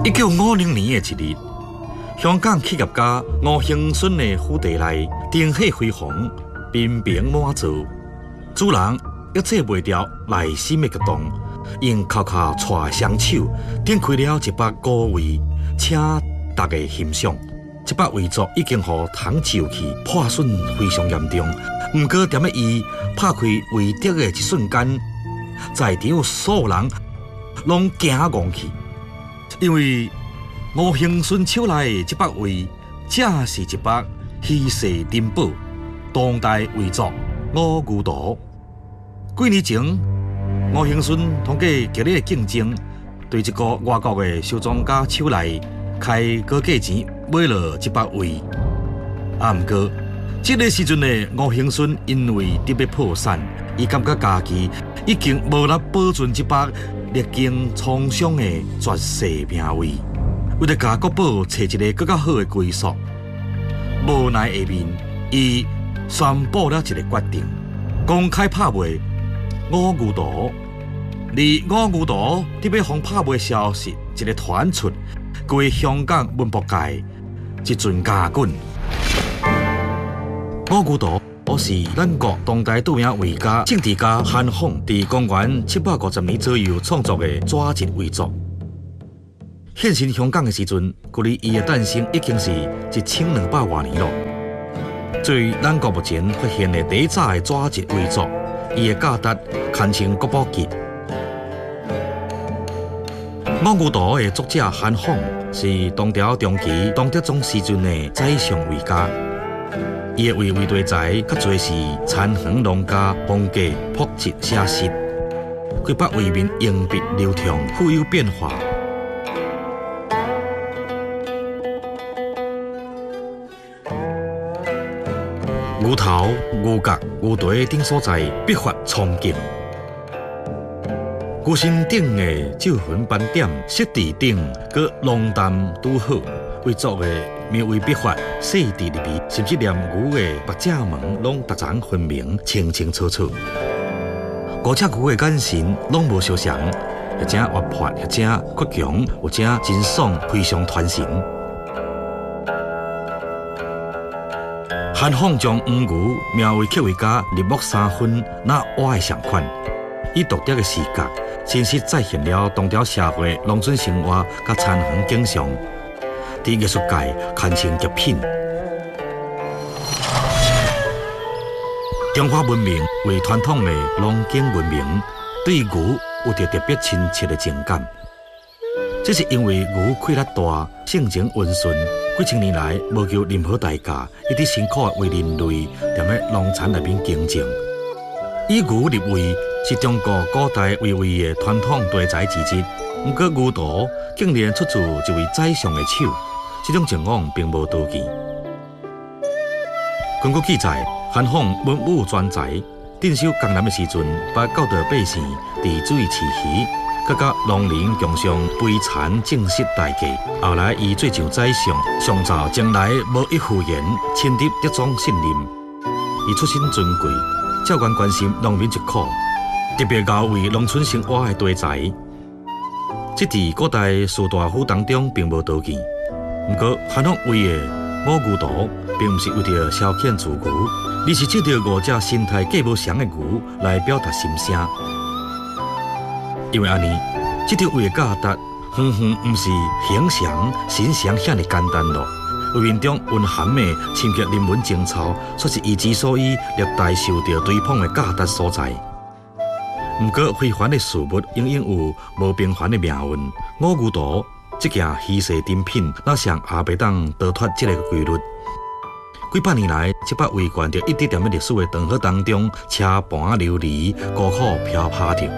1950年的一日，香港企业家吴兴顺的府邸内灯火辉煌，宾宾满座，主人抑制袂住内心的激动，用口口带双手点开了一百个位，请大家欣赏。这百位作已经互糖酒气破损非常严重，不过踮咧伊拍开位碟的一瞬间，在场所有人拢惊戆去，因为吴兴顺手内的这百位，正是一百稀世珍宝当代遗作《五牛图》。几年前，吴兴顺通过激烈的竞争，对一个外国的收藏家手内开高价钱买了这百位。不过，这个时阵的吴兴顺因为特别破产，伊感觉家己已经无力保存这百历经沧桑的绝世名位。为了甲国宝找一个更较好的归宿，无奈下面，伊宣布了一个决定，公开拍卖《五牛图》。而《五牛图》特别放拍卖消息一个传出，规香港文博界一阵牙滚。《五牛图》是咱国当代著名画家、政治家韩凤在公元750年左右创作的纸质遗作。现身香港的时阵，距离伊的诞生已经是1200多年了。作为咱国目前发现的第一早的纸质遗作，伊的价值堪称国宝级。《五牛图》的作者韩凤是唐朝中期唐德宗时阵的宰相画家，伊的画题材较侪是残垣农家、风格朴质写实，几百画面用笔流畅，富有变化。牛头、牛角、牛蹄等所在笔法苍劲，牛身顶的皱纹斑点、色地顶佮浓淡拄好，为作的描绘笔法细致入微，甚至连牛的目脊毛拢逐层分明、清清楚楚。五只牛的眼神拢无相像，或者活泼，或者倔强，或者真爽，非常传神。韩凤将黄牛描绘刻画家日暮3分那画的相款，以独特的视觉，真实再现了唐朝社会农村生活甲残垣景象，在艺术界堪称极品。中华文明为传统的农耕文明，对牛有着特别亲切的情感。这是因为牛气力大，性情温顺，几千年来无求任何代价，一直辛苦为人类踮咧农产内面耕种。以牛立位是中国古代绘画的传统题材之一，不过牛图竟然出自一位宰相的手，这种情况并无多见。根据记载，韩凤文武专才，镇守江南的时阵，把教导百姓治水饲鱼。佮农林共商悲惨正式大计，后来伊做上宰相，上诏将来无一胡言，亲得德宗信任。伊出身尊贵，照关关心农民疾苦，特别教为农村生活的题材。这在古代士大夫当中并无多见。不过韩凤画的五牛图，并不是为着消遣自牛，而是借着五只身态各无相的牛来表达心声。因为安尼，这条画的价值远远不是形象、形象遐尼简单咯。画面中蕴含的深刻人文情操，却是伊之所以历代受到追捧的价值所在。不过，非凡的事物永远有无平凡的命运。五牛图这件稀世珍品，哪像也袂当逃脱这个规律。几百年来，这把画卷就一直踮咧历史的长河当中车盘流离，孤苦飘泊着。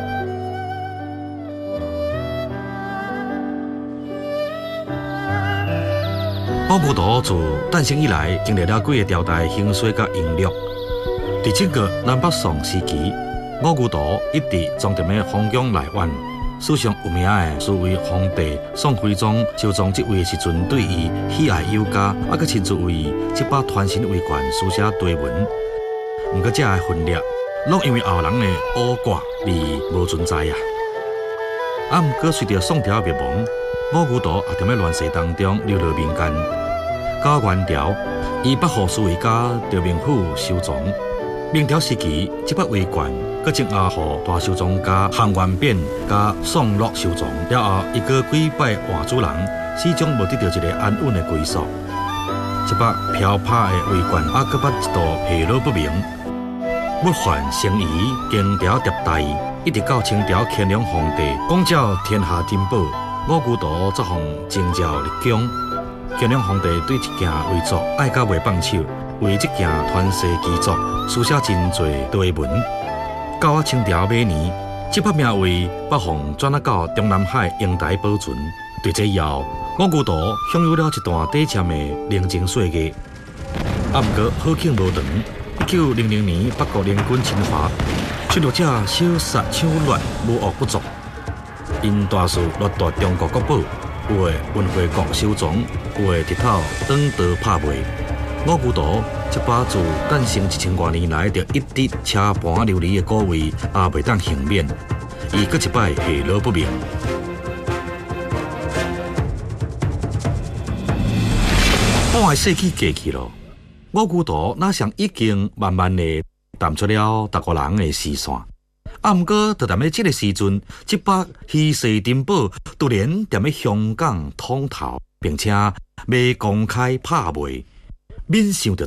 五牛图自诞生以来，经历了几个朝代兴衰甲淫虐。在整个南北宋时期，五牛图一直装伫咧皇宫内院。史上有名的是为皇帝宋徽宗收藏这位时阵，对伊喜爱有加，佮亲自为这把传神画卷书写题文。不过，这个分裂拢因为后人的恶挂而无存在啊。 啊，毋过随着宋朝灭亡，五牛图也踮咧乱世当中流落民间。到元朝，以北河苏维家赵明府收藏。明朝时期，即笔画卷，搁前后互大收藏家韩元扁加宋乐收藏。了后，伊搁跪拜换主人，始终无得到一个安稳的归宿。一把飘拍的画卷，啊，搁捌一度下落不明。物换星移，经朝迭代，一直到清朝乾隆皇帝广照天下珍宝，五牛图则奉征召立宫。乾隆皇帝对这件画作爱甲袂放手，为这件传世奇作书写真侪图文。到清朝尾年，这幅名画北奉转啊到中南海瀛台保存。对这以后，五牛图享有了一段短暂的宁静岁月。啊，毋过好景无长，1900年北国联军侵华，侵略者小杀抢掠，无恶不作，因大肆掠夺中国国宝。有的运回国收藏，有的直头转刀拍卖。五牛图这把自诞生1000多年来就一直车盘流离的古画，也袂当幸免，伊搁一摆下落不明。半个世纪过去了，五牛图哪像已经慢慢的淡出了大国人的视线。啊，毋过，就踮咧这个时阵，这把稀世珍宝突然踮咧香港通头，并且未公开拍卖，免想到